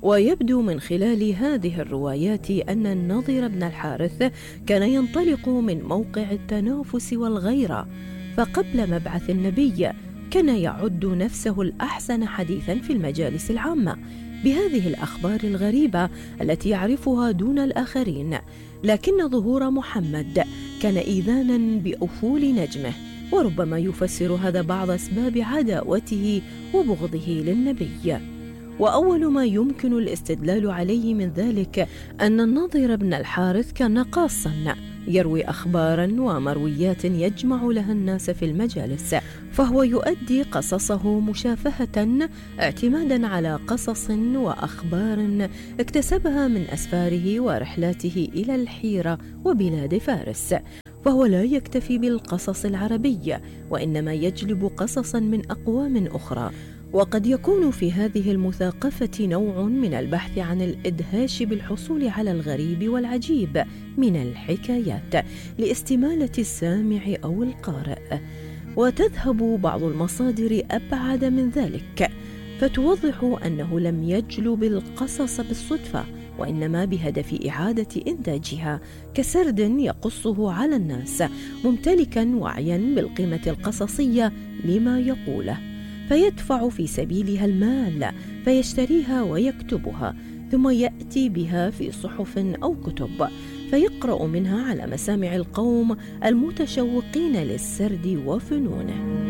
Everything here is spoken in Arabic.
ويبدو من خلال هذه الروايات أن النضر بن الحارث كان ينطلق من موقع التنافس والغيرة، فقبل مبعث النبي كان يعد نفسه الأحسن حديثا في المجالس العامة بهذه الأخبار الغريبة التي يعرفها دون الآخرين، لكن ظهور محمد كان إيذانا بأفول نجمه، وربما يفسر هذا بعض أسباب عداوته وبغضه للنبي. وأول ما يمكن الاستدلال عليه من ذلك أن النضر بن الحارث كان قاصا يروي أخبارا ومرويات يجمع لها الناس في المجالس، فهو يؤدي قصصه مشافهة اعتمادا على قصص وأخبار اكتسبها من أسفاره ورحلاته إلى الحيرة وبلاد فارس، فهو لا يكتفي بالقصص العربية وإنما يجلب قصصا من أقوام أخرى. وقد يكون في هذه المثاقفة نوع من البحث عن الإدهاش بالحصول على الغريب والعجيب من الحكايات لاستمالة السامع أو القارئ. وتذهب بعض المصادر أبعد من ذلك فتوضح أنه لم يجلب القصص بالصدفة، وإنما بهدف إعادة إنتاجها كسرد يقصه على الناس، ممتلكا وعيا بالقيمة القصصية لما يقوله، فيدفع في سبيلها المال فيشتريها ويكتبها، ثم يأتي بها في صحف أو كتب فيقرأ منها على مسامع القوم المتشوقين للسرد وفنونه.